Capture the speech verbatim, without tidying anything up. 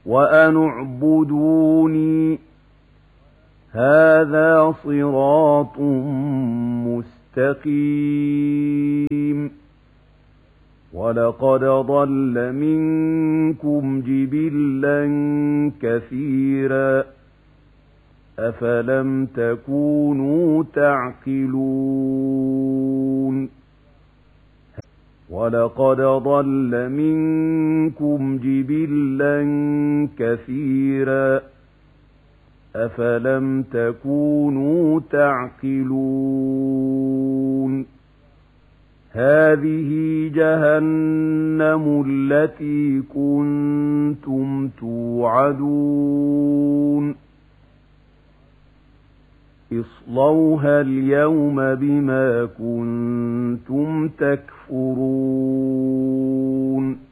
وأن اعبدوني هذا صراط مستقيم ولقد ضل منكم جبلا كثيرا أفلم تكونوا تعقلون ولقد ضل منكم جبلا كثيرا أفلم تكونوا تعقلون هذه جهنم التي كنتم توعدون اصلوها اليوم بما كنتم تكفرون